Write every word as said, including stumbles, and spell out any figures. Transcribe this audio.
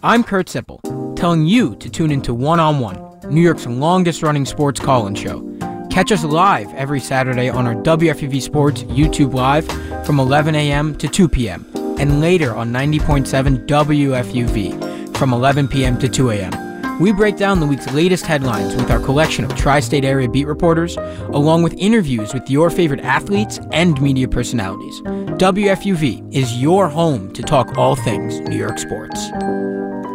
I'm Kurt Sippel, telling you to tune into One on One, New York's longest-running sports call-in show. Catch us live every Saturday on our W F U V Sports YouTube Live from eleven a.m. to two p.m. and later on ninety point seven W F U V from eleven p.m. to two a.m. We break down the week's latest headlines with our collection of tri-state area beat reporters, along with interviews with your favorite athletes and media personalities. W F U V is your home to talk all things New York sports.